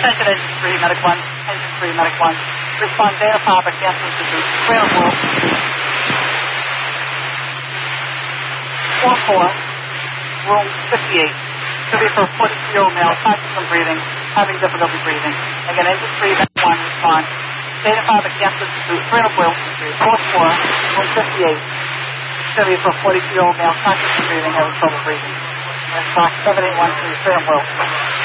Attention Engine 3, Medic 1. Engine 3, Medic 1. Respond Data Papa, Cancel Institute. Clear Wolf. 4-4. Room 58. Could be for a 42-year-old male, conscious and breathing, having difficulty breathing. Again, Engine 3, Medic 1, respond. Data Papa, Cancel Institute. Clear Wolf. 4-4. Room 58. Could be for a 42-year-old male, conscious and breathing, having trouble breathing. And Fox 7813, Clear Wolf.